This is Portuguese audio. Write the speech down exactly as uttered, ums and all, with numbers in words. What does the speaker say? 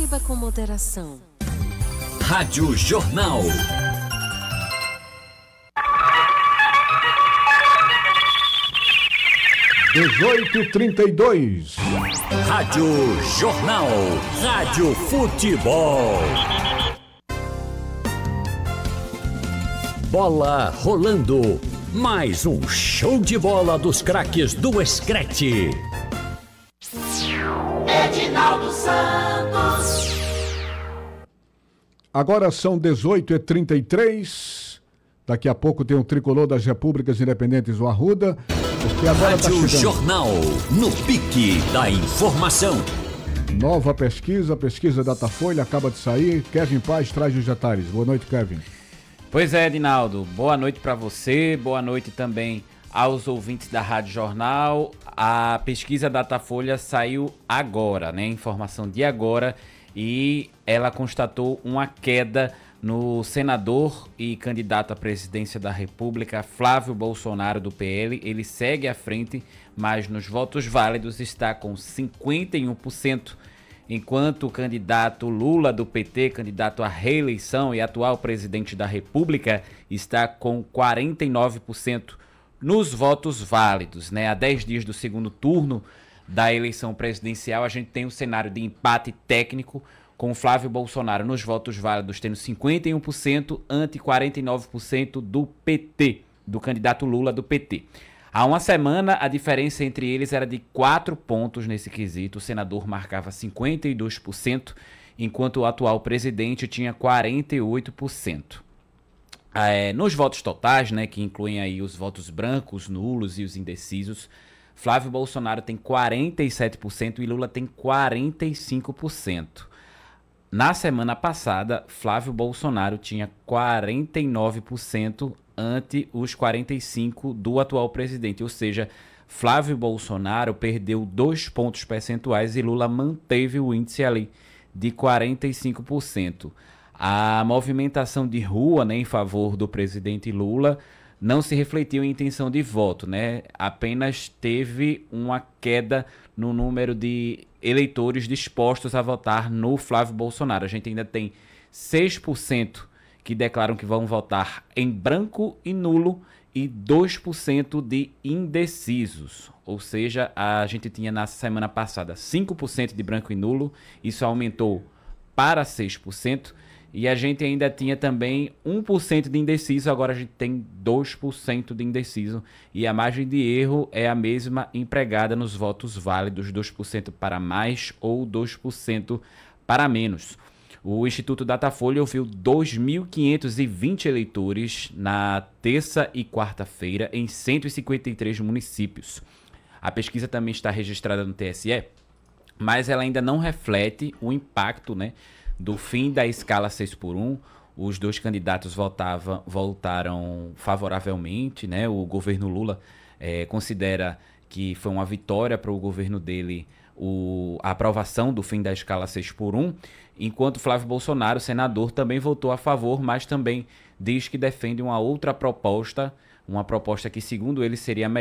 Beba com moderação. Rádio Jornal. dezoito e trinta e dois. Rádio Jornal. Rádio Futebol. Bola rolando. Mais um show de bola dos craques do Screte. Edinaldo Santos. Agora são dezoito e trinta e três. Daqui a pouco tem o tricolor das Repúblicas Independentes do Arruda. Porque agora Rádio tá Jornal, no pique da informação. Nova pesquisa, pesquisa Datafolha, acaba de sair. Kevin Paz traz os detalhes. Boa noite, Kevin. Pois é, Edinaldo. Boa noite para você, boa noite também aos ouvintes da Rádio Jornal. A pesquisa Datafolha saiu agora, né? Informação de agora, e ela constatou uma queda no senador e candidato à presidência da República, Flávio Bolsonaro, do P L. Ele segue à frente, mas nos votos válidos está com cinquenta e um por cento, enquanto o candidato Lula, do P T, candidato à reeleição e atual presidente da República, está com quarenta e nove por cento nos votos válidos, né? Há dez dias do segundo turno da eleição presidencial, a gente tem um cenário de empate técnico, com o Flávio Bolsonaro nos votos válidos tendo cinquenta e um por cento ante quarenta e nove por cento do P T, do candidato Lula, do P T. Há uma semana, a diferença entre eles era de quatro pontos nesse quesito. O senador marcava cinquenta e dois por cento, enquanto o atual presidente tinha quarenta e oito por cento. É, nos votos totais, né, que incluem aí os votos brancos, nulos e os indecisos, Flávio Bolsonaro tem quarenta e sete por cento e Lula tem quarenta e cinco por cento. Na semana passada, Flávio Bolsonaro tinha quarenta e nove por cento ante os quarenta e cinco por cento do atual presidente. Ou seja, Flávio Bolsonaro perdeu dois pontos percentuais e Lula manteve o índice ali de quarenta e cinco por cento. A movimentação de rua, né, em favor do presidente Lula não se refletiu em intenção de voto, né? Apenas teve uma queda no número de eleitores dispostos a votar no Flávio Bolsonaro. A gente ainda tem seis por cento que declaram que vão votar em branco e nulo e dois por cento de indecisos. Ou seja, a gente tinha na semana passada cinco por cento de branco e nulo, isso aumentou para seis por cento. E a gente ainda tinha também um por cento de indeciso, agora a gente tem dois por cento de indeciso. E a margem de erro é a mesma empregada nos votos válidos, dois por cento para mais ou dois por cento para menos. O Instituto Datafolha ouviu dois mil quinhentos e vinte eleitores na terça e quarta-feira em cento e cinquenta e três municípios. A pesquisa também está registrada no T S E, mas ela ainda não reflete o impacto, né, do fim da escala seis por um. Os dois candidatos votavam, votaram favoravelmente, né? O governo Lula é, considera que foi uma vitória para o governo dele o, a aprovação do fim da escala seis por um, enquanto Flávio Bolsonaro, senador, também votou a favor, mas também diz que defende uma outra proposta, uma proposta que, segundo ele, seria melhor